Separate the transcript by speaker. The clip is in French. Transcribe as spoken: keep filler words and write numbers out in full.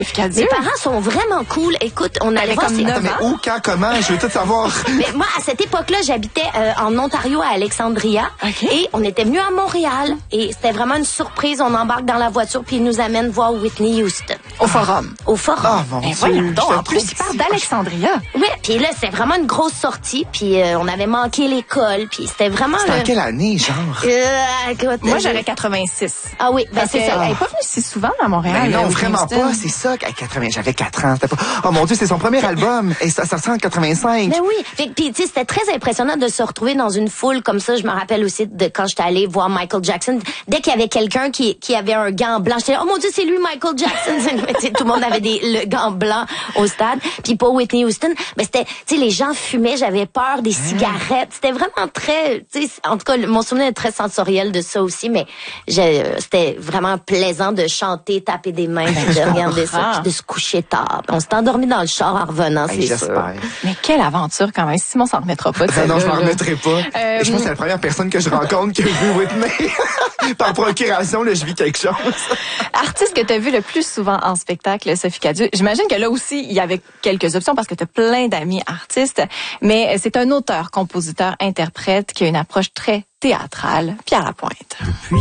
Speaker 1: Mes parents sont vraiment cool. Écoute, on allait voir ces...
Speaker 2: Mais où, quand, comment? Je veux tout savoir.
Speaker 1: Mais moi, à cette époque-là, j'habitais euh, en Ontario, à Alexandria.
Speaker 3: Okay.
Speaker 1: Et on était venus à Montréal. Et c'était vraiment une surprise. On embarque dans la voiture puis ils nous amènent voir Whitney Houston.
Speaker 3: Au forum.
Speaker 1: Au forum.
Speaker 2: Ah, mon
Speaker 3: Ben
Speaker 2: Dieu.
Speaker 3: voyons donc, en plus,
Speaker 2: trop
Speaker 3: il parle d'Alexandria.
Speaker 1: Oui, puis là, c'était vraiment une grosse sortie. Puis euh, on avait manqué l'école. Puis c'était vraiment...
Speaker 2: C'était
Speaker 1: là...
Speaker 2: en quelle année, genre?
Speaker 1: Euh, écoute,
Speaker 3: Moi,
Speaker 1: je-
Speaker 3: j'aurais quatre-vingt-six.
Speaker 1: Ah oui, ben
Speaker 3: Parce
Speaker 1: c'est
Speaker 3: que
Speaker 1: ça.
Speaker 3: elle est pas venue si souvent à Montréal.
Speaker 2: Ben non,
Speaker 3: Whitney
Speaker 2: vraiment
Speaker 3: Houston.
Speaker 2: pas. C'est ça. À quatre-vingts, j'avais quatre ans. C'était pas... Oh mon Dieu, c'est son premier album. Et ça, ça sort en quatre-vingt-cinq.
Speaker 1: Mais oui, Fait que, puis tu sais, c'était très impressionnant de se retrouver dans une foule comme ça. Je me rappelle aussi de quand j'étais allée voir Michael Jackson. Dès qu'il y avait quelqu'un qui qui avait un gant blanc, j'étais oh mon Dieu, c'est lui Michael Jackson. Tu sais, tout le monde avait des le gant blanc au stade. Puis pour Whitney Houston, ben c'était, tu sais, les gens fumaient, j'avais peur des cigarettes. C'était vraiment très, tu sais, en tout cas, mon souvenir est très sensoriel de ça aussi. Mais je- c'était vraiment plaisant de chanter, taper des mains, puis de regarder ça, puis de se coucher tard. On s'est endormi dans le char en revenant,
Speaker 2: Hey,
Speaker 1: c'est sûr.
Speaker 2: j'espère.
Speaker 3: Mais quelle aventure quand même. Simon s'en remettra pas de
Speaker 2: Ben non, je
Speaker 3: celle-là,
Speaker 2: m'en
Speaker 3: là.
Speaker 2: remettrai pas.
Speaker 3: Euh,
Speaker 2: Je pense que c'est la première personne que je rencontre qui a vu Whitney. Par procuration, là, je vis quelque chose.
Speaker 3: Artiste que tu as vu le plus souvent en spectacle, Sophie Cadieux. J'imagine que là aussi, il y avait quelques options parce que tu as plein d'amis artistes. Mais c'est un auteur, compositeur, interprète qui a une approche très théâtrale. Pierre Lapointe.